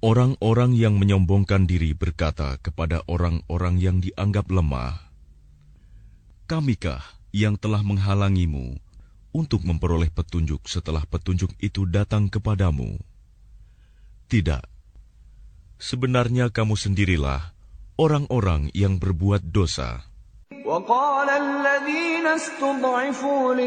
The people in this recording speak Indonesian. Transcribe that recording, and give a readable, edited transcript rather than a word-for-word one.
Orang-orang yang menyombongkan diri berkata kepada orang-orang yang dianggap lemah, "Kamikah yang telah menghalangimu untuk memperoleh petunjuk setelah petunjuk itu datang kepadamu?" Tidak. Sebenarnya kamu sendirilah orang-orang yang berbuat dosa.